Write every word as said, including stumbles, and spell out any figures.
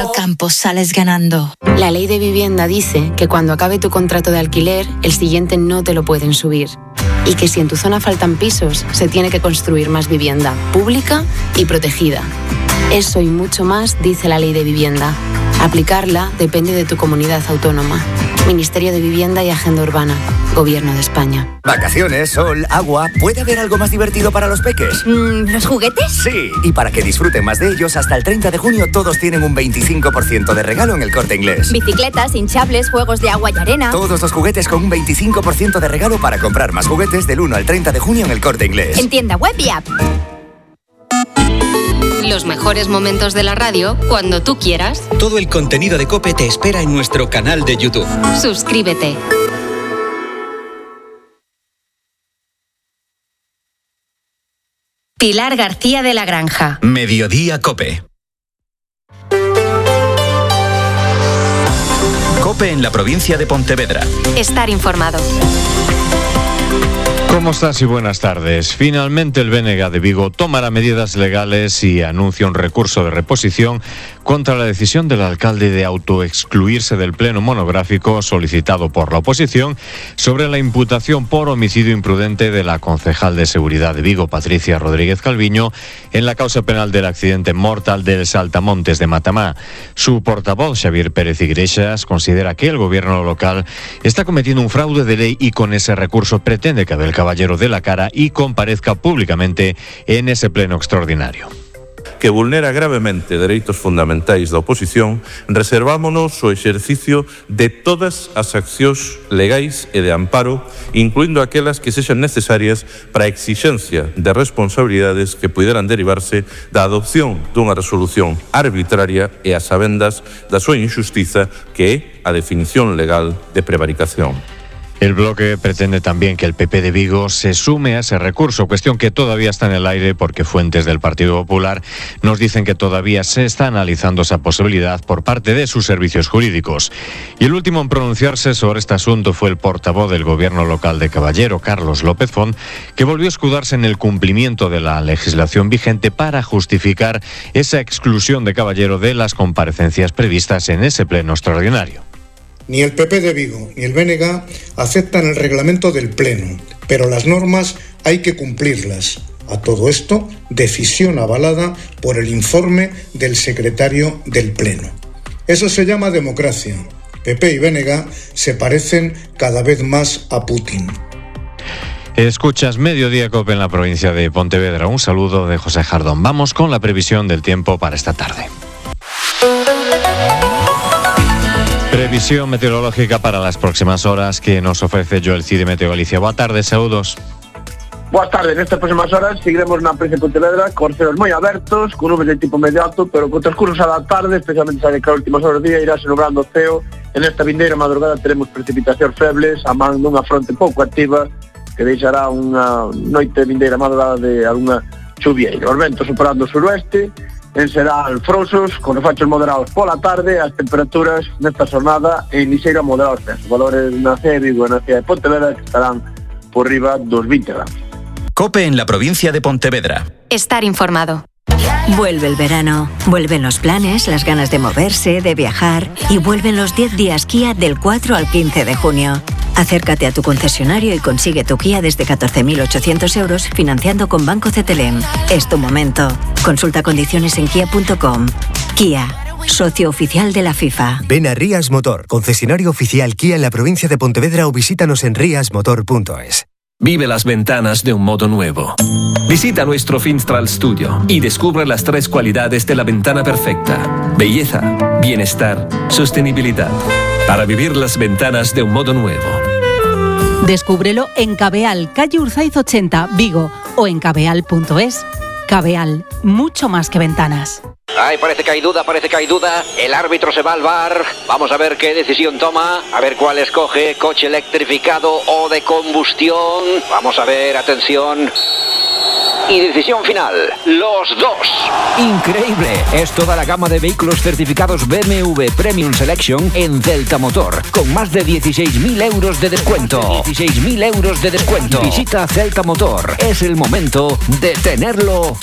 al campo sales ganando. La ley de vivienda dice que cuando acabe tu contrato de alquiler, el siguiente no te lo pueden subir. Y que si en tu zona faltan pisos, se tiene que construir más vivienda, pública y protegida. Eso y mucho más dice la ley de vivienda. Aplicarla depende de tu comunidad autónoma. Ministerio de Vivienda y Agenda Urbana. Gobierno de España. Vacaciones, sol, agua. ¿Puede haber algo más divertido para los peques? Mm, ¿Los juguetes? Sí, y para que disfruten más de ellos, hasta el treinta de junio todos tienen un veinticinco por ciento de regalo en El Corte Inglés. Bicicletas, hinchables, juegos de agua y arena. Todos los juguetes con un veinticinco por ciento de regalo para comprar más juguetes del uno al treinta de junio en El Corte Inglés. En tienda web y app. Los mejores momentos de la radio cuando tú quieras. Todo el contenido de COPE te espera en nuestro canal de YouTube. Suscríbete. Pilar García de la Granja. Mediodía COPE. COPE en la provincia de Pontevedra. Estar informado. ¿Cómo estás y buenas tardes? Finalmente el B N G de Vigo tomará medidas legales y anuncia un recurso de reposición contra la decisión del alcalde de autoexcluirse del pleno monográfico solicitado por la oposición sobre la imputación por homicidio imprudente de la concejal de Seguridad de Vigo, Patricia Rodríguez Calviño, en la causa penal del accidente mortal del Saltamontes de Matamá. Su portavoz, Xavier Pérez Iglesias, considera que el gobierno local está cometiendo un fraude de ley y con ese recurso pretende que Abel Caballero de la cara y comparezca públicamente en ese pleno extraordinario. Que vulnera gravemente dereitos fundamentais da oposición, reservámonos o exercicio de todas as accións legais e de amparo, incluindo aquelas que sexan necesarias para a exixencia de responsabilidades que puderan derivarse da adopción dunha resolución arbitraria e a sabendas da súa injustiza, que é a definición legal de prevaricación. El bloque pretende también que el P P de Vigo se sume a ese recurso, cuestión que todavía está en el aire porque fuentes del Partido Popular nos dicen que todavía se está analizando esa posibilidad por parte de sus servicios jurídicos. Y el último en pronunciarse sobre este asunto fue el portavoz del gobierno local de Caballero, Carlos López Font, que volvió a escudarse en el cumplimiento de la legislación vigente para justificar esa exclusión de Caballero de las comparecencias previstas en ese pleno extraordinario. Ni el P P de Vigo ni el B N G aceptan el reglamento del Pleno, pero las normas hay que cumplirlas. A todo esto, decisión avalada por el informe del secretario del Pleno. Eso se llama democracia. P P y B N G se parecen cada vez más a Putin. Escuchas Mediodía COPE en la provincia de Pontevedra. Un saludo de José Jardón. Vamos con la previsión del tiempo para esta tarde. Previsión meteorológica para las próximas horas que nos ofrece Joel Cid de Meteo Galicia. Boa tarde, saúdos. Boas tardes, nestas próximas horas seguiremos na provincia de Pontevedra con ceos moi abertos, con nubes de tipo medio alto, pero con transcursos a da tarde, especialmente xa de que as últimas horas do día irase nublando o ceo. En esta vindeira madrugada teremos precipitacións febles, a man dunha fronte pouco activa, que deixará unha noite vindeira madrugada de algunha chuvieira. Os ventos superando o suroeste, en Seral frouxos, con refachos moderados pola tarde, as temperaturas nesta jornada en lixeira moderados pesos. Valores na cidade de Vigo e na cidade de Pontevedra que estarán por riba dos veinte grados. COPE en la provincia de Pontevedra. Estar informado. Vuelve el verano, vuelven los planes, las ganas de moverse, de viajar y vuelven los diez días Kia del cuatro al quince de junio. Acércate a tu concesionario y consigue tu Kia desde catorce mil ochocientos euros financiando con Banco C T L E M. Es tu momento. Consulta condiciones en kia punto com. Kia, socio oficial de la FIFA. Ven a Rías Motor, concesionario oficial Kia en la provincia de Pontevedra o visítanos en rias motor punto es. Vive las ventanas de un modo nuevo. Visita nuestro Finstral Studio y descubre las tres cualidades de la ventana perfecta: belleza, bienestar, sostenibilidad. Para vivir las ventanas de un modo nuevo. Descúbrelo en Cabeal, calle Urzaiz ochenta, Vigo, o en cabeal punto es. Cabeal, mucho más que ventanas. Ay, parece que hay duda, parece que hay duda. El árbitro se va al V A R. Vamos a ver qué decisión toma. A ver cuál escoge. Coche electrificado o de combustión. Vamos a ver, atención. Y decisión final, los dos. Increíble, es toda la gama de vehículos certificados B M W Premium Selection en Celta Motor, con más de dieciséis mil euros de descuento. dieciséis mil euros de descuento. Visita Celta Motor, es el momento de tenerlo